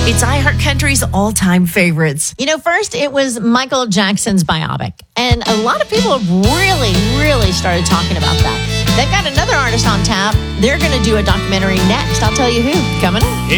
It's iHeartCountry's all-time favorites. You know, first it was Michael Jackson's biopic, and a lot of people have really started talking about that. They've got another artist on tap. They're going to do a documentary next. I'll tell you who. Coming up.